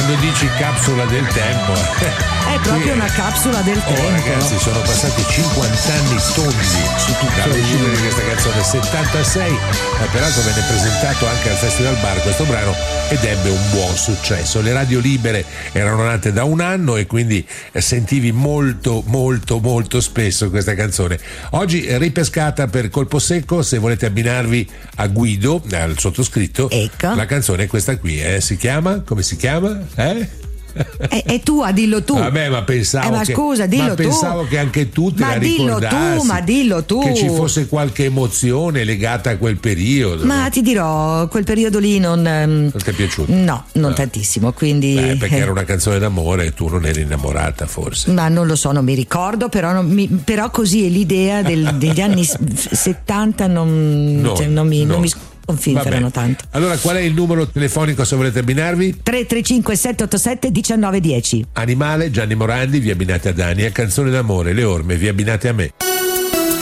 quando dici capsula del tempo è proprio una capsula del tempo. Ragazzi, sono passati 50 anni tondi dall'uscita di questa canzone, 76, peraltro venne presentato anche al Festival Bar questo brano ed ebbe un buon successo. Le radio libere erano nate da un anno e quindi sentivi molto spesso questa canzone. Oggi ripescata per colpo secco, se volete abbinarvi a Guido, al sottoscritto, ecco. La canzone è questa qui, si chiama? Come si chiama? È tua, dillo tu. Vabbè, ma pensavo ma scusa, dillo tu. Pensavo che anche tu te la ricordassi. Ma dillo tu. Che ci fosse qualche emozione legata a quel periodo. Ma ti dirò, quel periodo lì non ti è piaciuto? No, non tantissimo, quindi perché era una canzone d'amore e tu non eri innamorata, forse. Ma non lo so, non mi ricordo, però così è l'idea degli anni 70 non mi sconfinferano tanto. Allora, qual è il numero telefonico se volete abbinarvi? 335 787 1910. Animale, Gianni Morandi, vi abbinate a Dani. A Canzone d'amore, Le Orme, vi abbinate a me.